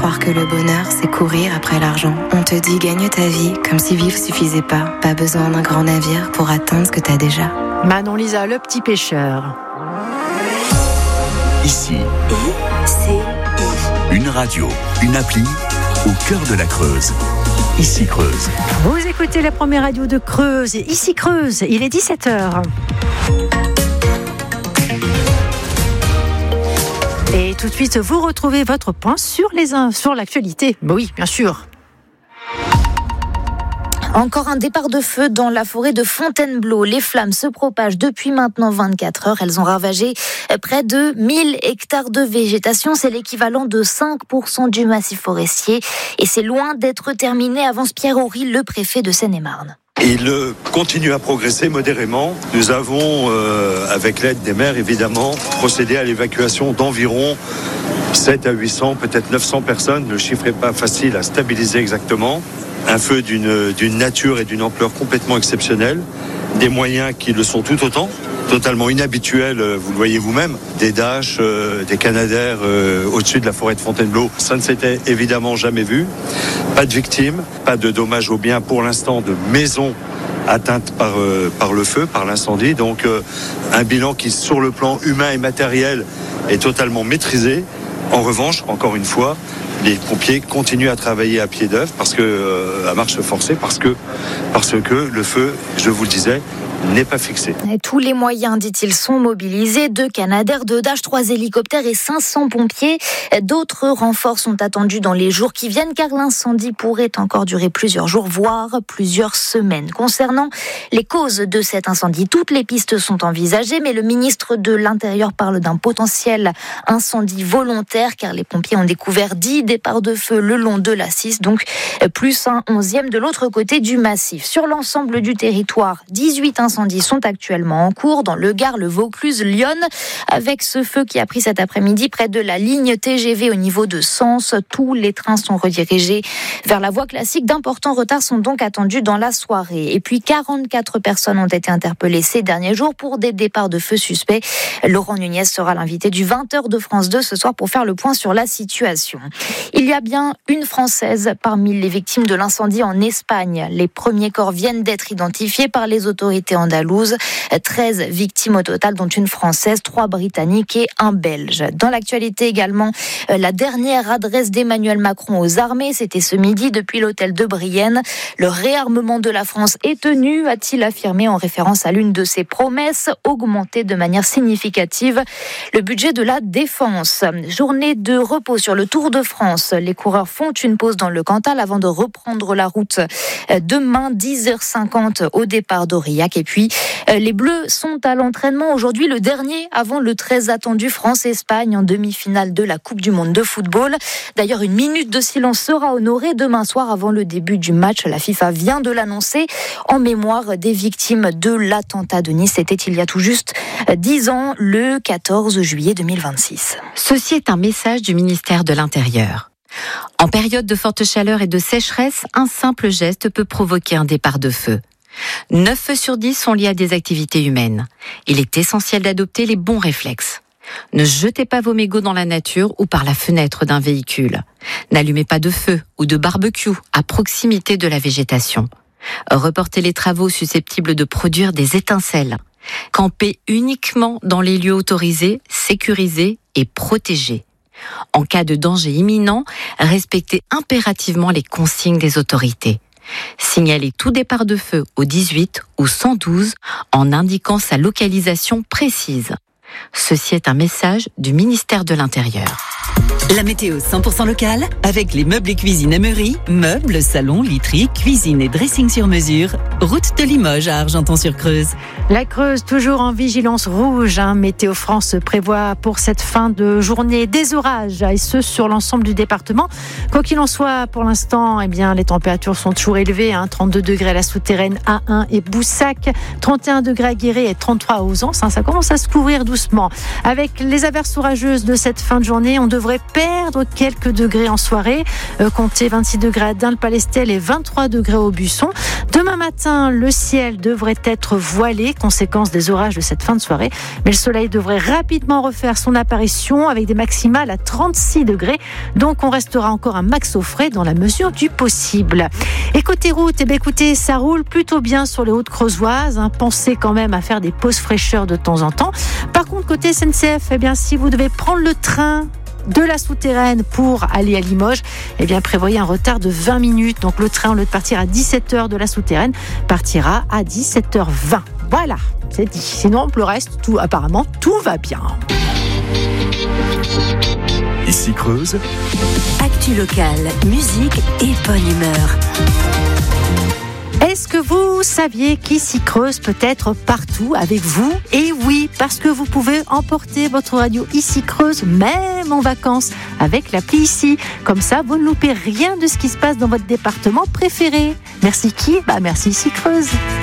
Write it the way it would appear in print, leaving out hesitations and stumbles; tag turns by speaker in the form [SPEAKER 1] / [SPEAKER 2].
[SPEAKER 1] croire que le bonheur, c'est courir après l'argent. On te dit gagne ta vie, comme si vivre suffisait pas. Pas besoin d'un grand navire pour atteindre ce que t'as déjà.
[SPEAKER 2] Manon Lisa, le petit pêcheur.
[SPEAKER 3] Ici, une radio, une appli au cœur de la Creuse. Ici Creuse.
[SPEAKER 2] Vous écoutez la première radio de Creuse. Ici Creuse, il est 17h. Et tout de suite, vous retrouvez votre point sur l'actualité. Oui, bien sûr.
[SPEAKER 4] Encore un départ de feu dans la forêt de Fontainebleau. Les flammes se propagent depuis maintenant 24 heures. Elles ont ravagé près de 1000 hectares de végétation. C'est l'équivalent de 5% du massif forestier. Et c'est loin d'être terminé, avance Pierre Horry, le préfet de Seine-et-Marne.
[SPEAKER 5] Il continue à progresser modérément. Nous avons, avec l'aide des maires évidemment, procédé à l'évacuation d'environ 7 à 800, peut-être 900 personnes. Le chiffre n'est pas facile à stabiliser exactement. Un feu d'une nature et d'une ampleur complètement exceptionnelle. Des moyens qui le sont tout autant, totalement inhabituels, vous le voyez vous-même. Des Dash, des Canadair au-dessus de la forêt de Fontainebleau. Ça ne s'était évidemment jamais vu. Pas de victimes, pas de dommages aux biens pour l'instant, de maisons atteintes par le feu, par l'incendie. Donc un bilan qui, sur le plan humain et matériel, est totalement maîtrisé. En revanche, encore une fois, les pompiers continuent à travailler à pied d'œuvre à marche forcée parce que le feu, je vous le disais, n'est pas fixé.
[SPEAKER 4] Et tous les moyens, dit-il, sont mobilisés. 2 Canadair, 2 Dash, 3 hélicoptères et 500 pompiers. D'autres renforts sont attendus dans les jours qui viennent car l'incendie pourrait encore durer plusieurs jours, voire plusieurs semaines. Concernant les causes de cet incendie, toutes les pistes sont envisagées, mais le ministre de l'Intérieur parle d'un potentiel incendie volontaire car les pompiers ont découvert 10 départs de feu le long de l'A6, donc plus un 11e de l'autre côté du massif. Sur l'ensemble du territoire, 18 incendies sont actuellement en cours dans le Gard, le Vaucluse, Lyon, avec ce feu qui a pris cet après-midi près de la ligne TGV au niveau de Sens. Tous les trains sont redirigés vers la voie classique. D'importants retards sont donc attendus dans la soirée. Et puis 44 personnes ont été interpellées ces derniers jours pour des départs de feu suspects. Laurent Nunez sera l'invité du 20h de France 2 ce soir pour faire le point sur la situation. Il y a bien une Française parmi les victimes de l'incendie en Espagne. Les premiers corps viennent d'être identifiés par les autorités andalouses. 13 victimes au total, dont une Française, 3 Britanniques et un Belge. Dans l'actualité également, la dernière adresse d'Emmanuel Macron aux armées, c'était ce midi depuis l'hôtel de Brienne. Le réarmement de la France est tenu, a-t-il affirmé en référence à l'une de ses promesses, augmenter de manière significative le budget de la défense. Journée de repos sur le Tour de France. Les coureurs font une pause dans le Cantal avant de reprendre la route demain 10h50 au départ d'Aurillac. Et puis, les Bleus sont à l'entraînement aujourd'hui, le dernier avant le très attendu France-Espagne en demi-finale de la Coupe du Monde de football. D'ailleurs, une minute de silence sera honorée demain soir avant le début du match. La FIFA vient de l'annoncer en mémoire des victimes de l'attentat de Nice. C'était il y a tout juste 10 ans, le 14 juillet 2026.
[SPEAKER 6] Ceci est un message du ministère de l'Intérieur. En période de forte chaleur et de sécheresse, un simple geste peut provoquer un départ de feu. 9 feux sur 10 sont liés à des activités humaines. Il est essentiel d'adopter les bons réflexes. Ne jetez pas vos mégots dans la nature ou par la fenêtre d'un véhicule. N'allumez pas de feu ou de barbecue à proximité de la végétation. Reportez les travaux susceptibles de produire des étincelles. Campez uniquement dans les lieux autorisés, sécurisés et protégés. En cas de danger imminent, respectez impérativement les consignes des autorités. Signalez tout départ de feu au 18 ou 112 en indiquant sa localisation précise. Ceci est un message du ministère de l'Intérieur.
[SPEAKER 7] La météo 100% locale avec les meubles et cuisine Emery, meubles, salons, literie, cuisine et dressing sur mesure. Route de Limoges à Argenton-sur-Creuse.
[SPEAKER 2] La Creuse, toujours en vigilance rouge. Météo France prévoit pour cette fin de journée des orages, et ce sur l'ensemble du département. Quoi qu'il en soit, pour l'instant, les températures sont toujours élevées. 32 degrés à la Souterraine, A1 et Boussac, 31 degrés à Guéret et 33 à Ausens. Ça commence à se couvrir doucement. Avec les averses orageuses de cette fin de journée, on devrait perdre quelques degrés en soirée. Comptez 26 degrés à Dun-le-Palestel et 23 degrés au Buisson. Demain matin, le ciel devrait être voilé, conséquence des orages de cette fin de soirée. Mais le soleil devrait rapidement refaire son apparition avec des maximales à 36 degrés. Donc on restera encore un max au frais dans la mesure du possible. Et côté route, écoutez, ça roule plutôt bien sur les routes creusoises. Pensez quand même à faire des pauses fraîcheur de temps en temps. Par contre, côté SNCF, si vous devez prendre le train de la souterraine pour aller à Limoges, prévoyez un retard de 20 minutes. Donc le train, au lieu de partir à 17h de la souterraine, partira à 17h20. Voilà, c'est dit. Sinon, le reste, apparemment, tout va bien.
[SPEAKER 3] Ici Creuse.
[SPEAKER 8] Actu locale, musique et bonne humeur.
[SPEAKER 2] Est-ce que vous saviez qu'Ici Creuse peut être partout avec vous ? Et oui, parce que vous pouvez emporter votre radio Ici Creuse, même en vacances, avec l'appli Ici. Comme ça, vous ne loupez rien de ce qui se passe dans votre département préféré. Merci qui ? Merci Ici Creuse.